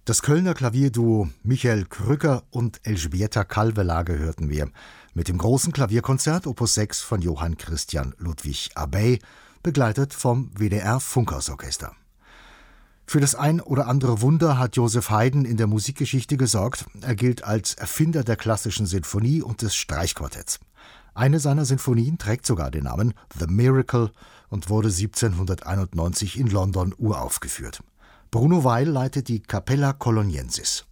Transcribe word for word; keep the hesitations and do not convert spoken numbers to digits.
Das Kölner Klavierduo Michael Krücker und Elżbieta Kalvelage hörten wir mit dem großen Klavierkonzert Opus sechs von Johann Christian Ludwig Abey, begleitet vom W D R Funkhausorchester. Für das ein oder andere Wunder hat Joseph Haydn in der Musikgeschichte gesorgt. Er gilt als Erfinder der klassischen Sinfonie und des Streichquartetts. Eine seiner Sinfonien trägt sogar den Namen The Miracle und wurde siebzehnhunderteinundneunzig in London uraufgeführt. Bruno Weil leitet die Capella Coloniensis.